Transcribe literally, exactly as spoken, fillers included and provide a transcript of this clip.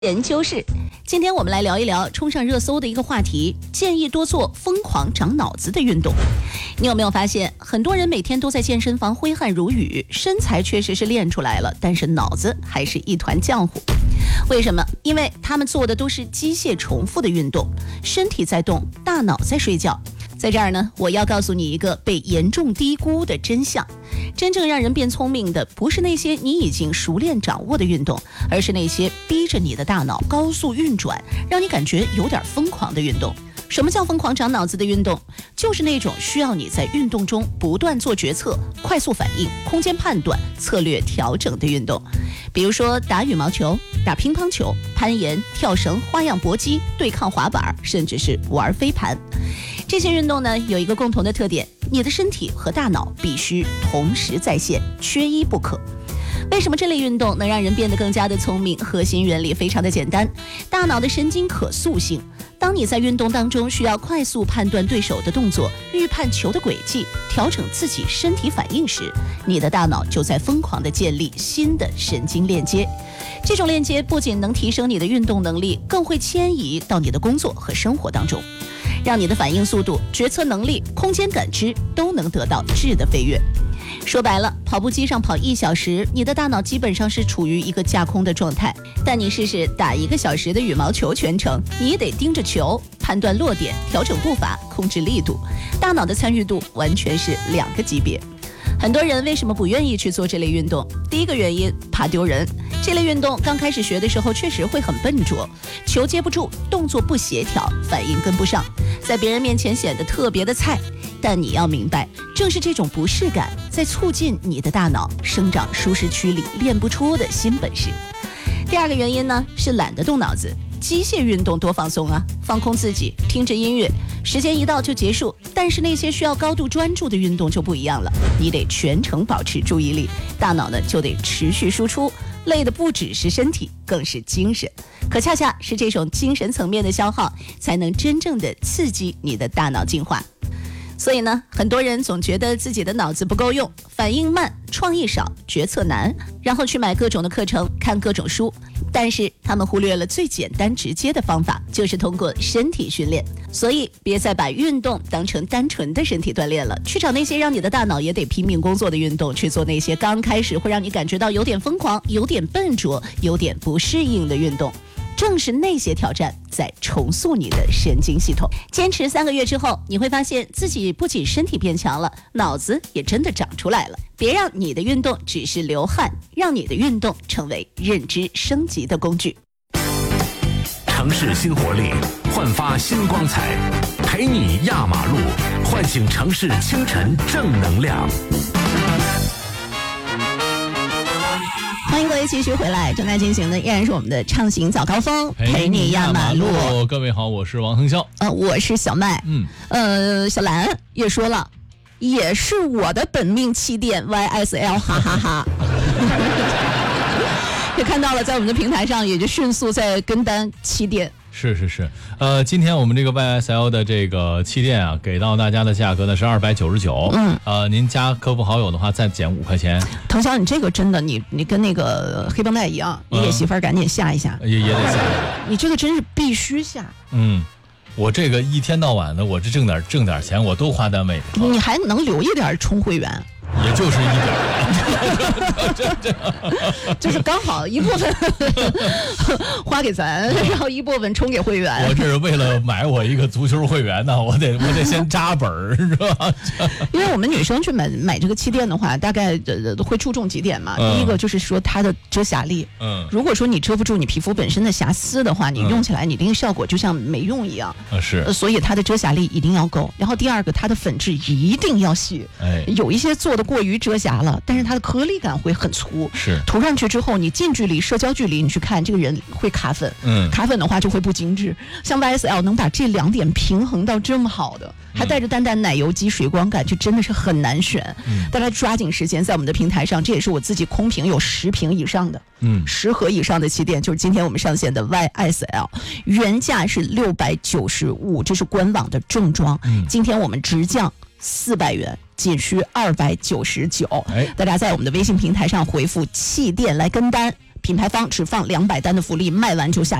研究室，今天我们来聊一聊冲上热搜的一个话题，建议多做疯狂长脑子的运动。你有没有发现，很多人每天都在健身房挥汗如雨，身材确实是练出来了，但是脑子还是一团浆糊。为什么？因为他们做的都是机械重复的运动，身体在动，大脑在睡觉。在这儿呢，我要告诉你一个被严重低估的真相。真正让人变聪明的，不是那些你已经熟练掌握的运动，而是那些逼着你的大脑高速运转，让你感觉有点疯狂的运动。什么叫疯狂长脑子的运动？就是那种需要你在运动中不断做决策、快速反应、空间判断、策略调整的运动。比如说打羽毛球、打乒乓球、攀岩、跳绳、花样搏击、对抗滑板，甚至是玩飞盘。这些运动呢，有一个共同的特点，你的身体和大脑必须同时在线，缺一不可。为什么这类运动能让人变得更加的聪明？核心原理非常的简单，大脑的神经可塑性。当你在运动当中需要快速判断对手的动作，预判球的轨迹，调整自己身体反应时，你的大脑就在疯狂地建立新的神经链接。这种链接不仅能提升你的运动能力，更会迁移到你的工作和生活当中，让你的反应速度、决策能力、空间感知都能得到质的飞跃。说白了，跑步机上跑一小时，你的大脑基本上是处于一个架空的状态。但你试试打一个小时的羽毛球全程，你也得盯着球，判断落点，调整步伐，控制力度，大脑的参与度完全是两个级别。很多人为什么不愿意去做这类运动？第一个原因，怕丢人。这类运动刚开始学的时候确实会很笨拙，球接不住，动作不协调，反应跟不上，在别人面前显得特别的菜。但你要明白，正是这种不适感在促进你的大脑生长舒适区里练不出的新本事。第二个原因呢，是懒得动脑子。机械运动多放松啊，放空自己，听着音乐，时间一到就结束。但是那些需要高度专注的运动就不一样了，你得全程保持注意力，大脑呢就得持续输出，累的不只是身体，更是精神。可恰恰是这种精神层面的消耗，才能真正的刺激你的大脑进化。所以呢，很多人总觉得自己的脑子不够用，反应慢，创意少，决策难，然后去买各种的课程，看各种书，但是他们忽略了最简单直接的方法，就是通过身体训练。所以别再把运动当成单纯的身体锻炼了，去找那些让你的大脑也得拼命工作的运动，去做那些刚开始会让你感觉到有点疯狂、有点笨拙、有点不适应的运动。正是那些挑战在重塑你的神经系统。坚持三个月之后，你会发现自己不仅身体变强了，脑子也真的长出来了。别让你的运动只是流汗，让你的运动成为认知升级的工具。 城市新活力，焕发新光彩，陪你压马路，唤醒城市清晨正能量。 欢迎各位继续回来，正在进行的依然是我们的畅行早高峰，陪你压马路。 各位好，我是王腾霄， 呃，我是小麦， 嗯， 呃，小兰也说了，也是我的本命气垫 Y S L， 哈哈哈。也看到了，在我们的平台上也就迅速在跟单气垫。 是是是，呃，今天我们这个 Y S L 的这个气垫啊，给到大家的价格呢是二百九十九，嗯，呃，您加客服好友的话再减五块钱。 腾霄，你这个真的，你你跟那个黑绷带一样，你给媳妇儿赶紧下一下， 也也得下。 你这个真是必须下。 嗯，我这个一天到晚的，我这挣点挣点钱，我都花单位。 你还能留一点充会员？ 也就是一点就是刚好一部分花给咱，然后一部分充给会员。 我这是为了买我一个足球会员呢，我得我得先扎本儿，是吧？ 因为我们女生去买买这个气垫的话，大概呃会注重几点嘛。嗯、第一个就是说它的遮瑕力，嗯，如果说你遮不住你皮肤本身的瑕疵的话，你用起来你这个效果就像没用一样。 啊、是、 呃，所以它的遮瑕力一定要够。然后第二个，它的粉质一定要细。哎，有一些做的过于遮瑕了，但是它的颗粒感会很粗， 是涂上去之后，你近距离社交距离你去看这个人会卡粉，嗯，卡粉的话就会不精致。像 Y S L 能把这两点平衡到这么好的，还带着淡淡奶油基水光感，就真的是很难选。嗯，大家抓紧时间在我们的平台上，这也是我自己空瓶有十瓶以上的，嗯，十盒以上的气垫，就是今天我们上线的 Y S L， 原价是六百九十五，这是官网的正装，嗯，今天我们直降四百元。仅需二百九十九，大家在我们的微信平台上回复气垫来跟单， 品牌方只放两百单的福利，卖完就下